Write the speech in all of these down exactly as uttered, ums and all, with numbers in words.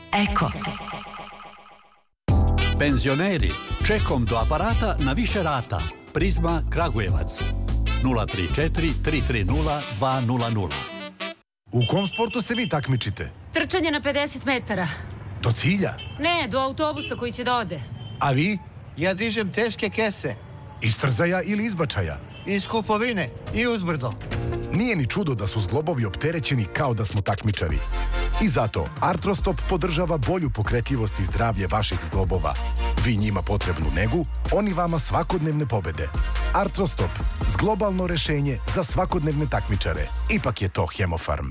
Eko. Penzioneri, čekom do aparata na više rata. Prizma Kragujevac. nula tri četiri tri tri nula dva nula nula. U kom sportu se vi takmičite? Trčanje na pedeset metara. Do cilja? Ne, do autobusa koji će da ode. A vi? Ja dižem teške kese. Iz trzaja ili izbačaja? Iz kupovine i uzbrdo. Nije ni čudo da su zglobovi opterećeni kao da smo takmičari. I zato Artrostop podržava bolju pokretljivost i zdravlje vaših zglobova. Vi njima potrebnu negu, oni vama svakodnevne pobede. Artrostop, zglobalno rešenje za svakodnevne takmičare. Ipak je to Hemofarm.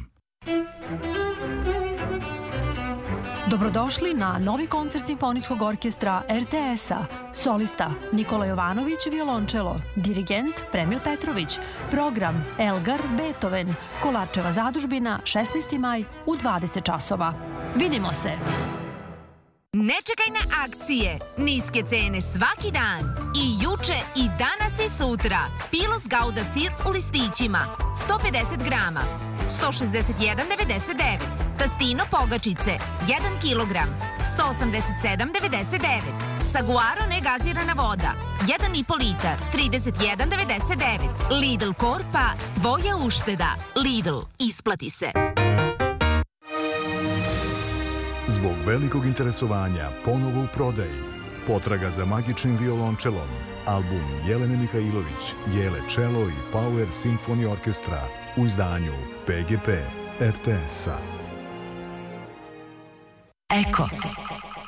Dobrodošli na novi koncert Simfonijskog orkestra er te es-a. Solista Nikola Jovanović, violončelo. Dirigent Premil Petrović. Program Elgar, Beethoven. Kolarčeva zadužbina, šesnaesti maj u dvadeset časova. Vidimo se! Ne čekaj na akcije. Niske cene svaki dan. I juče, i danas, i sutra. Pilos Gouda sir u listićima. sto pedeset grama. sto šezdeset jedan devedeset devet. Tastino pogačice. jedan kilogram. sto osamdeset sedam devedeset devet. Saguaro negazirana voda. jedan i po litar. trideset jedan devedeset devet. Lidl Korpa. Tvoja ušteda. Lidl. Isplati se. Zbog velikog interesovanja ponovo u prodaji Potraga za magičnim violončelom, album Jelene Mihajlović, Jele Čelo i Power Symphony Orkestra u izdanju pe ge pe er te es-a. Eko.